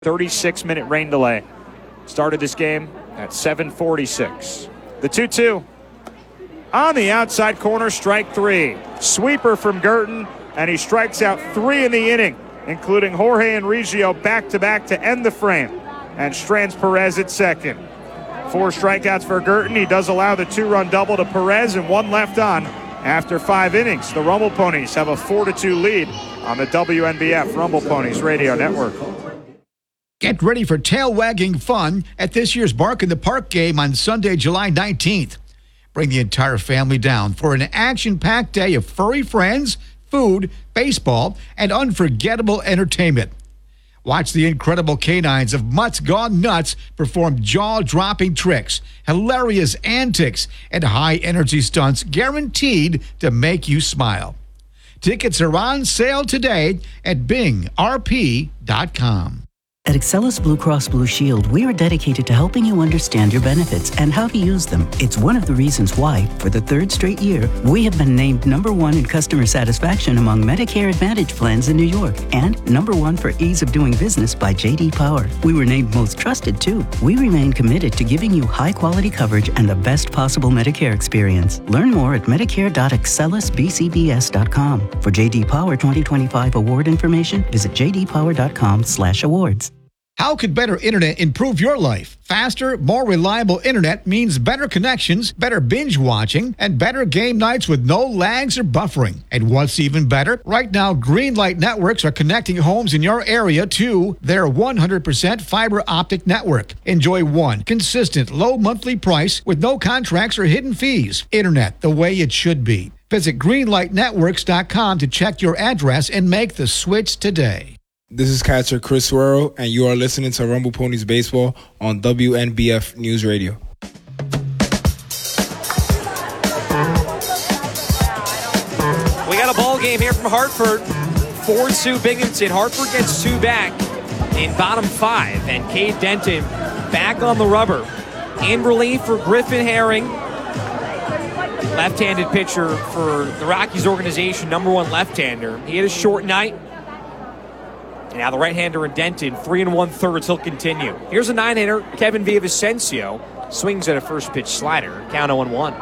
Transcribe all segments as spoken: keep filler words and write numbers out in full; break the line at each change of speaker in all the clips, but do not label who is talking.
thirty-six minute rain delay. Started this game at seven forty-six. The two two. On the outside corner, strike three. Sweeper from Gurton, and he strikes out three in the inning, including Jorge and Reggio back-to-back to end the frame, and strands Perez at second. Four strikeouts for Gurton. He does allow the two-run double to Perez and one left on after five innings. The Rumble Ponies have a four to two lead on the W N B F Rumble Ponies Radio Network.
Get ready for tail-wagging fun at this year's Bark in the Park game on Sunday, July nineteenth. Bring the entire family down for an action-packed day of furry friends, food, baseball, and unforgettable entertainment. Watch the incredible canines of Mutts Gone Nuts perform jaw-dropping tricks, hilarious antics, and high-energy stunts guaranteed to make you smile. Tickets are on sale today at bing r p dot com.
At Excellus Blue Cross Blue Shield, we are dedicated to helping you understand your benefits and how to use them. It's one of the reasons why, for the third straight year, we have been named number one in customer satisfaction among Medicare Advantage plans in New York and number one for ease of doing business by J D Power. We were named most trusted, too. We remain committed to giving you high-quality coverage and the best possible Medicare experience. Learn more at medicare dot excellus b c b s dot com. For J D Power twenty twenty-five award information, visit j d power dot com slash awards.
How could better internet improve your life? Faster, more reliable internet means better connections, better binge watching, and better game nights with no lags or buffering. And what's even better? Right now, Greenlight Networks are connecting homes in your area to their one hundred percent fiber optic network. Enjoy one consistent low monthly price with no contracts or hidden fees. Internet the way it should be. Visit greenlight networks dot com to check your address and make the switch today.
This is catcher Chris Suero, and you are listening to Rumble Ponies Baseball on W N B F News Radio.
We got a ball game here from Hartford. four two Binghamton. Hartford gets two back in bottom five, and Cade Denton back on the rubber. In relief for Griffin Herring, left-handed pitcher for the Rockies organization, number one left-hander. He had a short night. And now the right-hander in Denton, three and one-thirds, he'll continue. Here's a nine-hitter, Kevin Villavicencio. Swings at a first-pitch slider, count oh and one.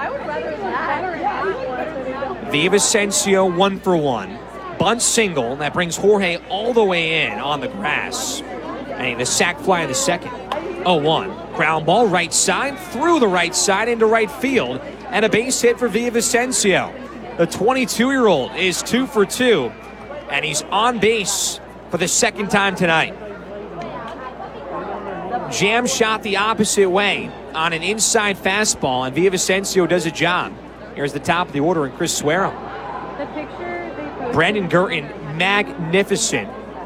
Villavicencio, one for one. Bunt single, that brings Jorge all the way in on the grass. And the sac fly in the second. oh one. Ground ball, right side, through the right side into right field. And a base hit for Villavicencio. The twenty-two-year-old is two for two. And he's on base for the second time tonight. Jam shot the opposite way on an inside fastball, and Villavicencio does a job. Here's the top of the order, and Chris Suero.
The picture,
Brandon Gurton, magnificent.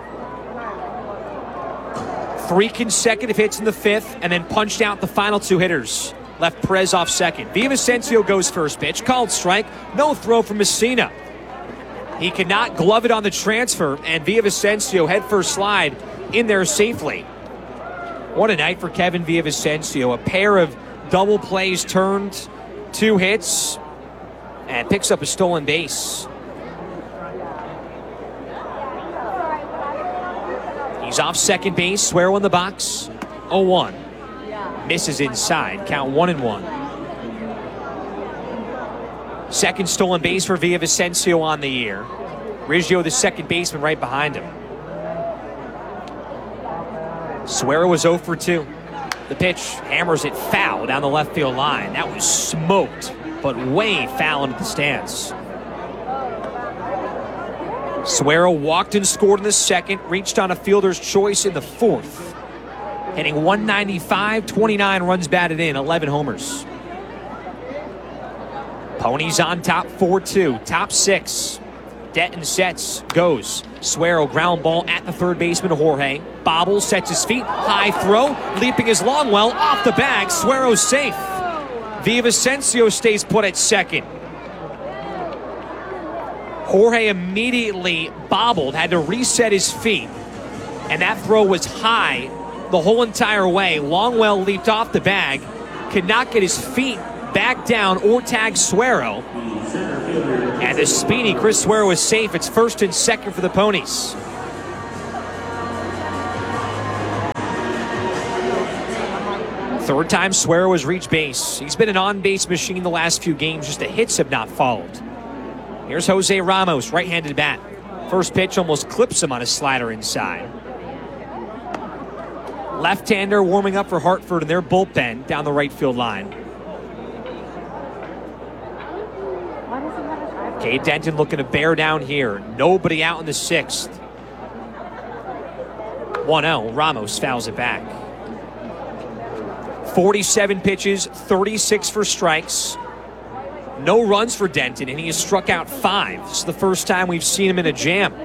Three consecutive hits in the fifth, and then punched out the final two hitters. Left Perez off second. Villavicencio goes first pitch, called strike, no throw from Messina. He could not glove it on the transfer, and Villavicencio headfirst slide in there safely. What a night for Kevin Villavicencio. A pair of double plays turned, two hits, and picks up a stolen base. He's off second base, Suero in the box, oh one. Misses inside, count one and one. Second stolen base for Villavicencio on the year. Reggio, the second baseman, right behind him. Suero was oh for two. The pitch hammers it foul down the left field line. That was smoked, but way foul into the stands. Suero walked and scored in the second, reached on a fielder's choice in the fourth. Hitting one ninety-five, twenty-nine runs batted in, eleven homers. Ponies on top, four two. Top six. Denton sets, goes. Suero ground ball at the third baseman, Jorge. Bobbles, sets his feet. High throw. Leaping is Longwell. Off the bag. Suero's safe. Villavicencio stays put at second. Jorge immediately bobbled, had to reset his feet. And that throw was high the whole entire way. Longwell leaped off the bag. Could not get his feet back down or tag Suero. And the speedy Chris Suero is safe. It's first and second for the Ponies. Third time Suero has reached base. He's been an on-base machine the last few games, just the hits have not followed. Here's Jose Ramos, right-handed bat. First pitch almost clips him on a slider inside. Left-hander warming up for Hartford in their bullpen down the right field line. Gabe Denton looking to bear down here. Nobody out in the sixth. one oh, Ramos fouls it back. forty-seven pitches, thirty-six for strikes. No runs for Denton, and he has struck out five. This is the first time we've seen him in a jam.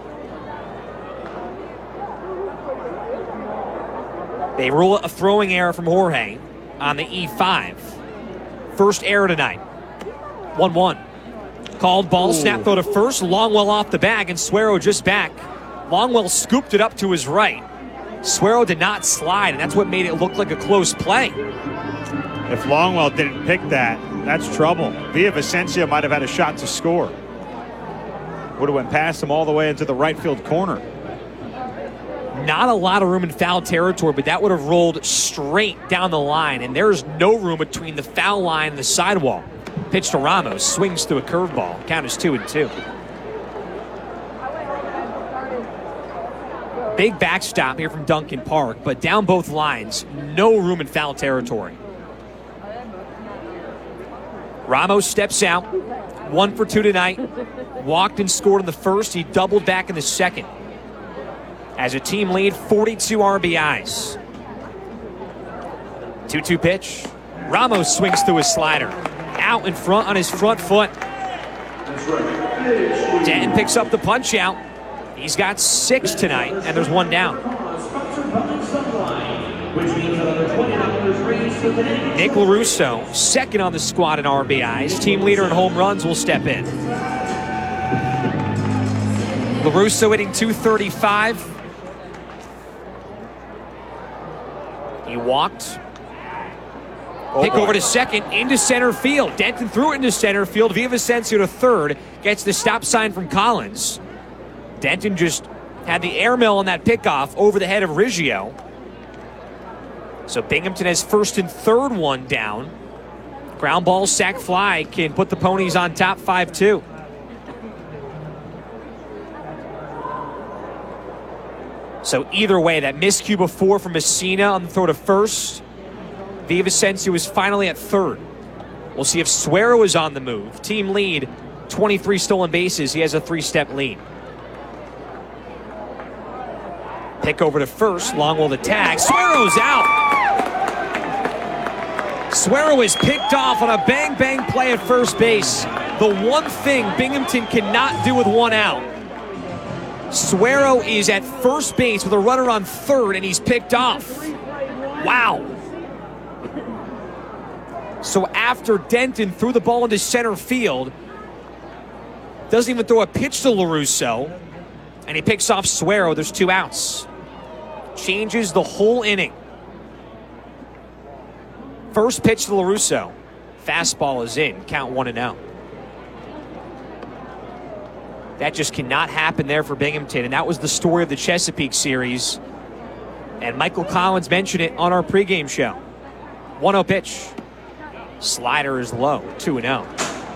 They rule a throwing error from Jorge on the E five. First error tonight. one one. Called ball, Ooh. Snap throw to first. Longwell off the bag, and Suero just back. Longwell scooped it up to his right. Suero did not slide, and that's what made it look like a close play.
If Longwell didn't pick that, that's trouble. Villavicencio might have had a shot to score. Would have went past him all the way into the right field corner.
Not a lot of room in foul territory, but that would have rolled straight down the line, and there's no room between the foul line and the sidewall. Pitch to Ramos, swings through a curveball. Count is two and two. Big backstop here from Duncan Park, but down both lines, no room in foul territory. Ramos steps out, one for two tonight. Walked and scored in the first. He doubled back in the second. As a team lead, forty-two R B Is. two two pitch. Ramos swings through his slider. Out in front on his front foot. Denton picks up the punch out. He's got six tonight, and there's one down. Nick LaRusso, second on the squad in R B Is. Team leader in home runs will step in. LaRusso hitting two thirty-five. He walked. Oh, Pick boy. Over to second, into center field. Denton threw it into center field. Villavicencio to third. Gets the stop sign from Collins. Denton just had the airmail on that pickoff over the head of Riggio. So Binghamton has first and third one down. Ground ball, sac fly can put the Ponies on top five two. So either way, that miscue before from Messina on the throw to first. Villavicencio is finally at third. We'll see if Suero is on the move. Team lead, twenty-three stolen bases. He has a three-step lead. Pick over to first. Longwell the tag. Suero's out. Suero is picked off on a bang-bang play at first base. The one thing Binghamton cannot do with one out. Suero is at first base with a runner on third, and he's picked off. Wow. So after Denton threw the ball into center field, doesn't even throw a pitch to LaRusso, and he picks off Suero. There's two outs. Changes the whole inning. First pitch to LaRusso. Fastball is in. Count one and out. That just cannot happen there for Binghamton, and that was the story of the Chesapeake series. And Michael Collins mentioned it on our pregame show. one oh pitch. Slider is low. two and oh.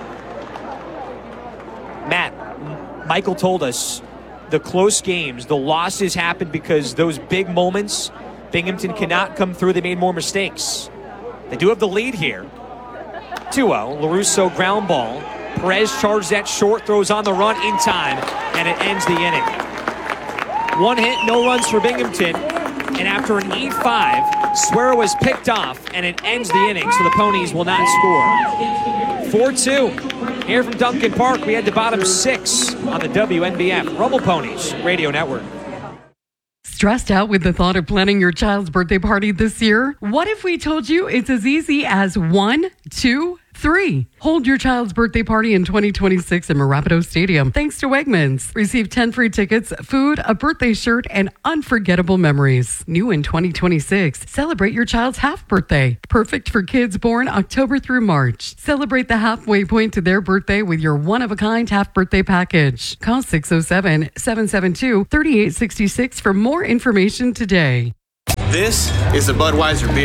Matt, Michael told us the close games, the losses happened because those big moments, Binghamton cannot come through. They made more mistakes. They do have the lead here. two oh. LaRusso ground ball. Perez charges that short, throws on the run in time, and it ends the inning. One hit, no runs for Binghamton. And after an E five, Suero was picked off, and it ends the inning, so the Ponies will not score. four two. Here from Duncan Park, we had the bottom six on the W N B F Rumble Ponies Radio Network.
Stressed out with the thought of planning your child's birthday party this year? What if we told you it's as easy as one, two, three? Hold your child's birthday party in twenty twenty-six in Marapido Stadium thanks to Wegmans. Receive ten free tickets, food, a birthday shirt, and unforgettable memories. New in twenty twenty-six, celebrate your child's half birthday. Perfect for kids born October through March. Celebrate the halfway point to their birthday with your one-of-a-kind half birthday package. Call six oh seven, seven seven two, three eight six six for more information today.
This is the Budweiser beer.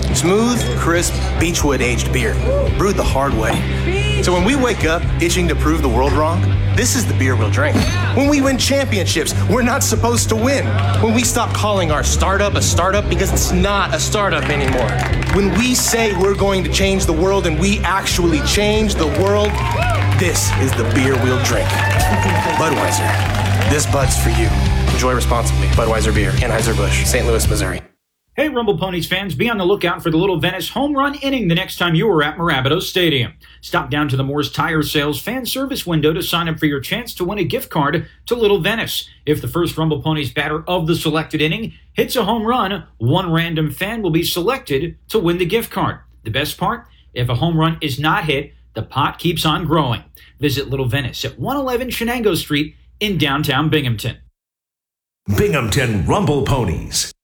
Smooth, crisp, Beechwood aged beer, brewed the hard way. So when we wake up itching to prove the world wrong, this is the beer we'll drink. When we win championships, we're not supposed to win. When we stop calling our startup a startup because it's not a startup anymore. When we say we're going to change the world and we actually change the world, this is the beer we'll drink. Budweiser, this Bud's for you. Enjoy responsibly. Budweiser Beer, Anheuser-Busch, Saint Louis, Missouri.
Hey, Rumble Ponies fans, be on the lookout for the Little Venice home run inning the next time you are at Marabato Stadium. Stop down to the Moore's Tire Sales fan service window to sign up for your chance to win a gift card to Little Venice. If the first Rumble Ponies batter of the selected inning hits a home run, one random fan will be selected to win the gift card. The best part? If a home run is not hit, the pot keeps on growing. Visit Little Venice at one eleven Shenango Street in downtown Binghamton.
Binghamton Rumble Ponies.